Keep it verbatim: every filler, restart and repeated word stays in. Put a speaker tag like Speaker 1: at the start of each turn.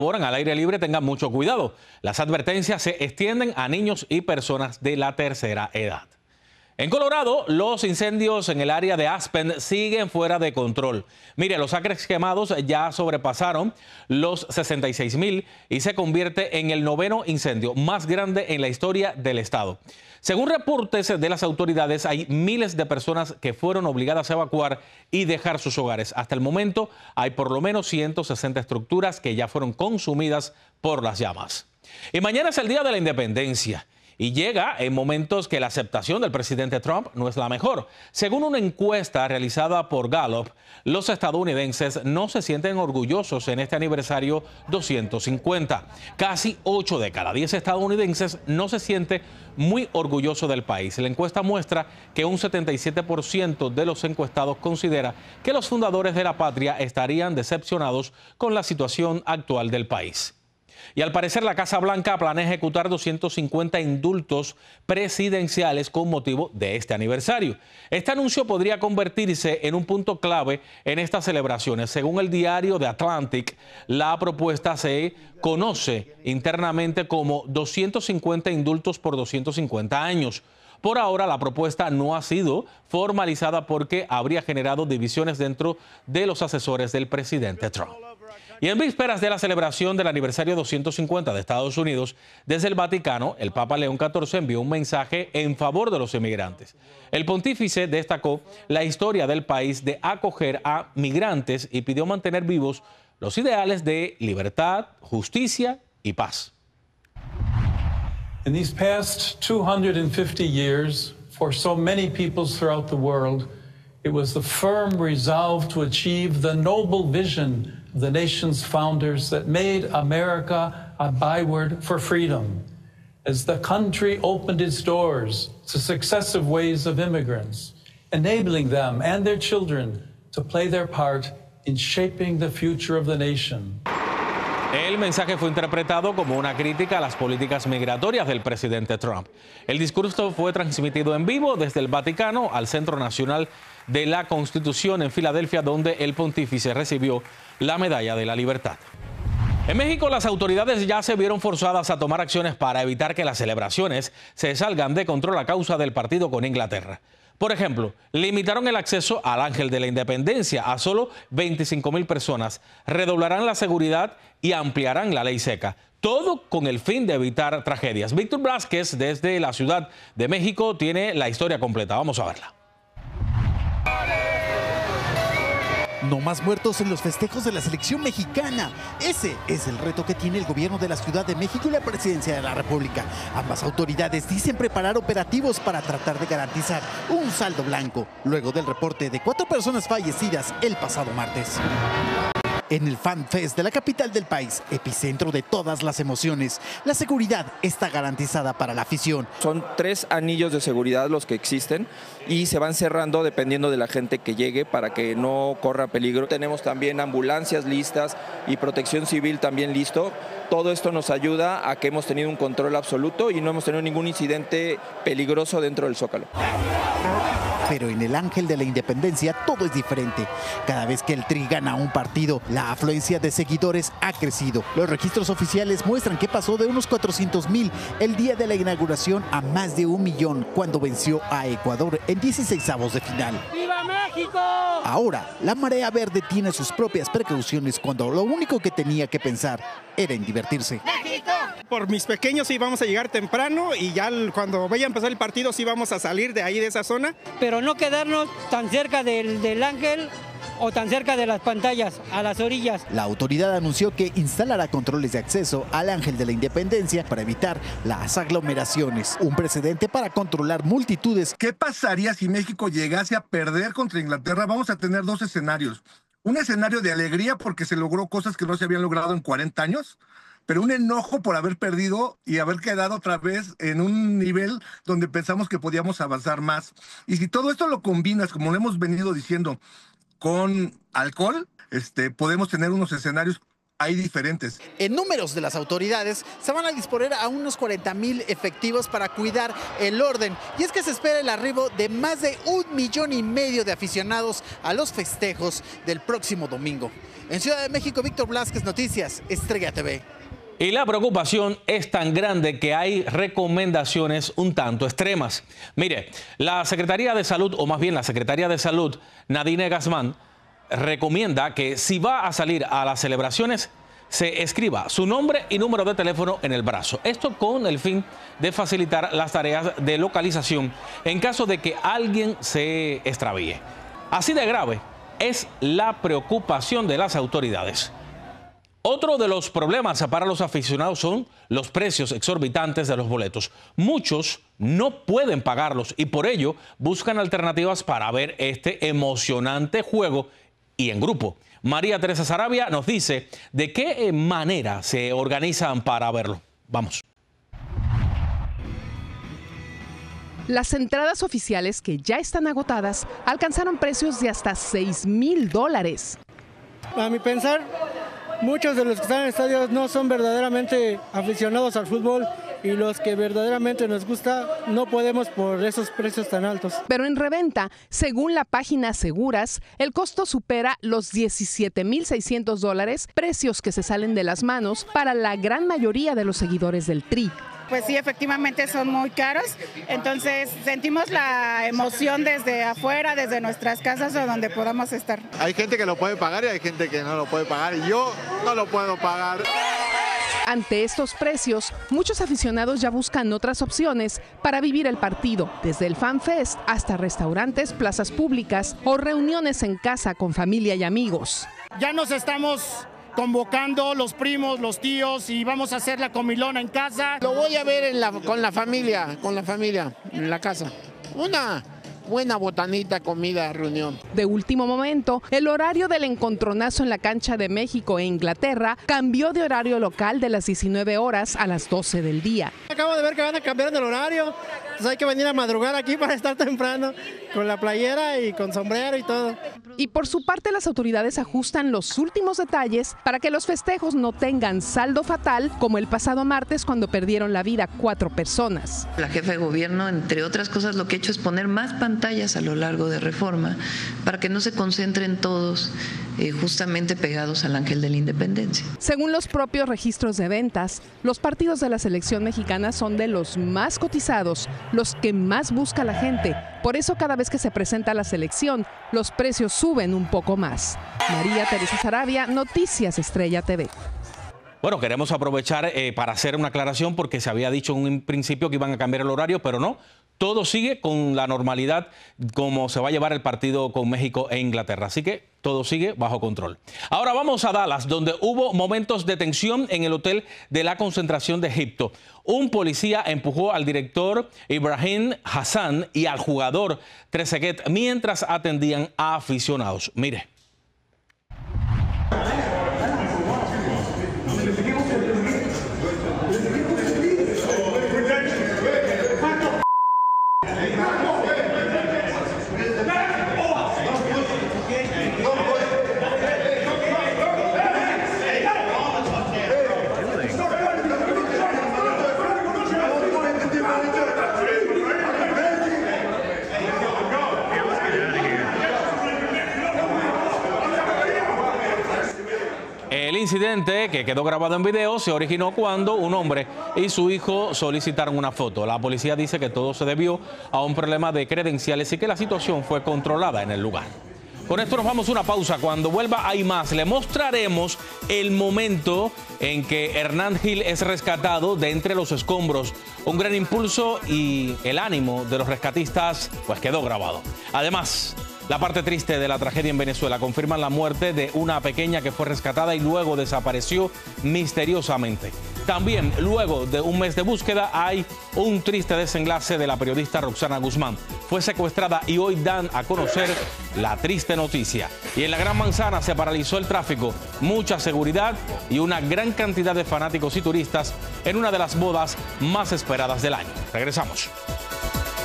Speaker 1: al aire libre tengan mucho cuidado. Las advertencias se extienden a niños y personas de la tercera edad. En Colorado, los incendios en el área de Aspen siguen fuera de control. Mire, los acres quemados ya sobrepasaron los sesenta y seis mil y se convierte en el noveno incendio más grande en la historia del estado. Según reportes de las autoridades, hay miles de personas que fueron obligadas a evacuar y dejar sus hogares. Hasta el momento, hay por lo menos ciento sesenta estructuras que ya fueron consumidas por las llamas. Y mañana es el Día de la Independencia. Y llega en momentos que la aceptación del presidente Trump no es la mejor. Según una encuesta realizada por Gallup, los estadounidenses no se sienten orgullosos en este aniversario doscientos cincuenta. Casi ocho de cada diez estadounidenses no se siente muy orgulloso del país. La encuesta muestra que un setenta y siete por ciento de los encuestados considera que los fundadores de la patria estarían decepcionados con la situación actual del país. Y al parecer la Casa Blanca planea ejecutar doscientos cincuenta indultos presidenciales con motivo de este aniversario. Este anuncio podría convertirse en un punto clave en estas celebraciones. Según el diario The Atlantic, la propuesta se conoce internamente como doscientos cincuenta indultos por doscientos cincuenta años. Por ahora, la propuesta no ha sido formalizada porque habría generado divisiones dentro de los asesores del presidente Trump. Y en vísperas de la celebración del aniversario doscientos cincuenta de Estados Unidos, desde el Vaticano, el Papa León catorce envió un mensaje en favor de los inmigrantes. El pontífice destacó la historia del país de acoger a migrantes y pidió mantener vivos los ideales de libertad, justicia y paz.
Speaker 2: In these past two hundred fifty years, for so many peoples throughout the world, it was the firm resolve to achieve the noble vision of the nation's founders that made America a byword for freedom. As the country opened its doors to successive waves of immigrants, enabling them and their children to play their part in shaping the future of the nation.
Speaker 1: El mensaje fue interpretado como una crítica a las políticas migratorias del presidente Trump. El discurso fue transmitido en vivo desde el Vaticano al Centro Nacional de la Constitución en Filadelfia, donde el pontífice recibió la Medalla de la Libertad. En México, las autoridades ya se vieron forzadas a tomar acciones para evitar que las celebraciones se salgan de control a causa del partido con Inglaterra. Por ejemplo, limitaron el acceso al Ángel de la Independencia a solo veinticinco mil personas, redoblarán la seguridad y ampliarán la ley seca. Todo con el fin de evitar tragedias. Víctor Blázquez, desde la Ciudad de México, tiene la historia completa. Vamos a verla.
Speaker 3: No más muertos en los festejos de la selección mexicana. Ese es el reto que tiene el gobierno de la Ciudad de México y la Presidencia de la República. Ambas autoridades dicen preparar operativos para tratar de garantizar un saldo blanco, luego del reporte de cuatro personas fallecidas el pasado martes. En el Fan Fest de la capital del país, epicentro de todas las emociones, la seguridad está garantizada para la afición.
Speaker 4: Son tres anillos de seguridad los que existen y se van cerrando dependiendo de la gente que llegue para que no corra peligro. Tenemos también ambulancias listas y protección civil también listo. Todo esto nos ayuda a que hemos tenido un control absoluto y no hemos tenido ningún incidente peligroso dentro del Zócalo.
Speaker 3: Pero en el Ángel de la Independencia todo es diferente. Cada vez que el Tri gana un partido, la afluencia de seguidores ha crecido. Los registros oficiales muestran que pasó de unos cuatrocientos mil el día de la inauguración a más de un millón cuando venció a Ecuador en dieciseisavos de final.
Speaker 5: ¡Viva México!
Speaker 3: Ahora, la marea verde tiene sus propias precauciones cuando lo único que tenía que pensar era en divertirse.
Speaker 5: ¡México!
Speaker 6: Por mis pequeños sí vamos a llegar temprano y ya cuando vaya a empezar el partido sí vamos a salir de ahí, de esa zona.
Speaker 7: Pero no quedarnos tan cerca del, del Ángel o tan cerca de las pantallas, a las orillas.
Speaker 3: La autoridad anunció que instalará controles de acceso al Ángel de la Independencia para evitar las aglomeraciones, un precedente para controlar multitudes.
Speaker 8: ¿Qué pasaría si México llegase a perder contra Inglaterra? Vamos a tener dos escenarios. Un escenario de alegría porque se logró cosas que no se habían logrado en cuarenta años, pero un enojo por haber perdido y haber quedado otra vez en un nivel donde pensamos que podíamos avanzar más. Y si todo esto lo combinas, como lo hemos venido diciendo, con alcohol, este, podemos tener unos escenarios hay diferentes.
Speaker 3: En números de las autoridades, se van a disponer a unos cuarenta mil efectivos para cuidar el orden. Y es que se espera el arribo de más de un millón y medio de aficionados a los festejos del próximo domingo. En Ciudad de México, Víctor Blázquez, Noticias, Estrella T V.
Speaker 1: Y la preocupación es tan grande que hay recomendaciones un tanto extremas. Mire, la Secretaría de Salud, o más bien la Secretaría de Salud, Nadine Guzmán, recomienda que si va a salir a las celebraciones, se escriba su nombre y número de teléfono en el brazo. Esto con el fin de facilitar las tareas de localización en caso de que alguien se extravíe. Así de grave es la preocupación de las autoridades. Otro de los problemas para los aficionados son los precios exorbitantes de los boletos. Muchos no pueden pagarlos y por ello buscan alternativas para ver este emocionante juego y en grupo. María Teresa Sarabia nos dice de qué manera se organizan para verlo. Vamos.
Speaker 5: Las entradas oficiales, que ya están agotadas, alcanzaron precios de hasta seis mil dólares.
Speaker 7: A mi pensar, muchos de los que están en estadios no son verdaderamente aficionados al fútbol y los que verdaderamente nos gusta no podemos por esos precios tan altos.
Speaker 5: Pero en reventa, según la página Seguras, el costo supera los diecisiete mil seiscientos dólares, precios que se salen de las manos para la gran mayoría de los seguidores del Tri.
Speaker 9: Pues sí, efectivamente son muy caros, entonces sentimos la emoción desde afuera, desde nuestras casas o donde podamos estar.
Speaker 10: Hay gente que lo puede pagar y hay gente que no lo puede pagar y yo no lo puedo pagar.
Speaker 5: Ante estos precios, muchos aficionados ya buscan otras opciones para vivir el partido, desde el Fan Fest hasta restaurantes, plazas públicas o reuniones en casa con familia y amigos.
Speaker 11: Ya nos estamos convocando los primos, los tíos y vamos a hacer la comilona en casa.
Speaker 12: Lo voy a ver en la, con la familia, con la familia, en la casa. Una buena botanita, comida, reunión.
Speaker 5: De último momento, el horario del encontronazo en la cancha de México e Inglaterra cambió de horario local de las diecinueve horas a las doce del día.
Speaker 7: Acabo de ver que van a cambiar el horario, entonces hay que venir a madrugar aquí para estar temprano, con la playera y con sombrero y todo.
Speaker 5: Y por su parte, las autoridades ajustan los últimos detalles para que los festejos no tengan saldo fatal, como el pasado martes cuando perdieron la vida cuatro personas.
Speaker 13: La jefa de gobierno, entre otras cosas, lo que ha hecho es poner más pantallas a lo largo de Reforma para que no se concentren todos eh, justamente pegados al Ángel de la Independencia.
Speaker 5: Según los propios registros de ventas, los partidos de la selección mexicana son de los más cotizados, los que más busca la gente. Por eso cada vez que se presenta la selección, los precios suben un poco más. María Teresa Sarabia, Noticias Estrella T V.
Speaker 1: Bueno, queremos aprovechar eh, para hacer una aclaración porque se había dicho en un principio que iban a cambiar el horario, pero no. Todo sigue con la normalidad como se va a llevar el partido con México e Inglaterra. Así que todo sigue bajo control. Ahora vamos a Dallas, donde hubo momentos de tensión en el hotel de la concentración de Egipto. Un policía empujó al director Ibrahim Hassan y al jugador Trezeguet mientras atendían a aficionados. Mire. El incidente, que quedó grabado en video, se originó cuando un hombre y su hijo solicitaron una foto. La policía dice que todo se debió a un problema de credenciales y que la situación fue controlada en el lugar. Con esto nos vamos a una pausa. Cuando vuelva hay más. Le mostraremos el momento en que Hernán Gil es rescatado de entre los escombros. Un gran impulso y el ánimo de los rescatistas pues quedó grabado. Además, la parte triste de la tragedia en Venezuela: confirman la muerte de una pequeña que fue rescatada y luego desapareció misteriosamente. También, luego de un mes de búsqueda, hay un triste desenlace de la periodista Roxana Guzmán. Fue secuestrada y hoy dan a conocer la triste noticia. Y en la Gran Manzana se paralizó el tráfico, mucha seguridad y una gran cantidad de fanáticos y turistas en una de las bodas más esperadas del año. Regresamos.